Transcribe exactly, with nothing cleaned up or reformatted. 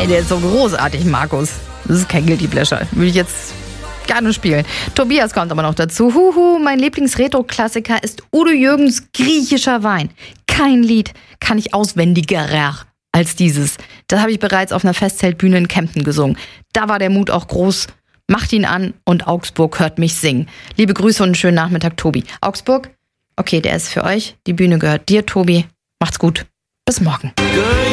Ey, der ist so großartig, Markus. Das ist kein Guilty Pleasure. Würde ich jetzt gerne spielen. Tobias kommt aber noch dazu. Huhu, mein Lieblings-Retro-Klassiker ist Udo Jürgens Griechischer Wein. Kein Lied kann ich auswendiger als dieses. Das habe ich bereits auf einer Festzeltbühne in Kempten gesungen. Da war der Mut auch groß. Macht ihn an und Augsburg hört mich singen. Liebe Grüße und einen schönen Nachmittag, Tobi. Augsburg, okay, der ist für euch. Die Bühne gehört dir, Tobi. Macht's gut. Bis morgen.